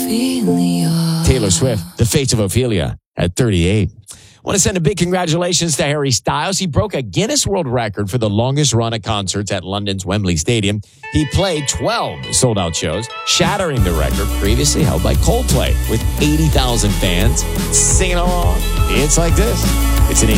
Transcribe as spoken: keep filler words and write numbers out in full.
Ophelia. Taylor Swift, the face of Ophelia, at thirty-eight. Want to send a big congratulations to Harry Styles. He broke a Guinness World Record for the longest run of concerts at London's Wembley Stadium. He played twelve sold-out shows, shattering the record previously held by Coldplay, with eighty thousand fans singing along. It's like this. It's an